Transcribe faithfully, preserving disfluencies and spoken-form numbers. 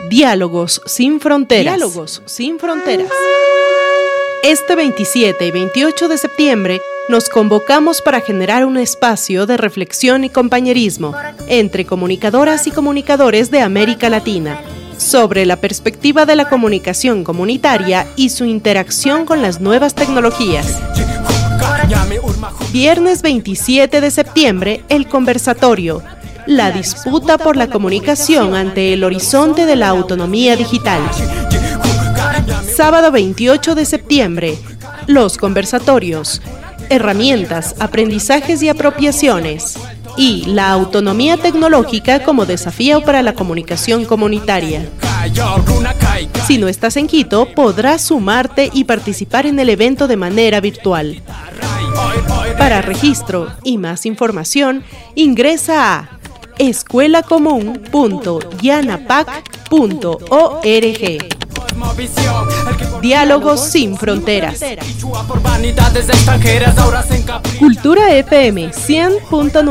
Diálogos sin fronteras. Diálogos sin fronteras. Este veintisiete y veintiocho de septiembre nos convocamos para generar un espacio de reflexión y compañerismo entre comunicadoras y comunicadores de América Latina sobre la perspectiva de la comunicación comunitaria y su interacción con las nuevas tecnologías. Viernes veintisiete de septiembre, el conversatorio, la disputa por la comunicación ante el horizonte de la autonomía digital. Sábado veintiocho de septiembre, los conversatorios, herramientas, aprendizajes y apropiaciones, y la autonomía tecnológica como desafío para la comunicación comunitaria. Si no estás en Quito, podrás sumarte y participar en el evento de manera virtual. Para registro y más información, ingresa a escuela común punto yanapac punto org. Diálogos sin fronteras. Cultura F M cien punto nueve.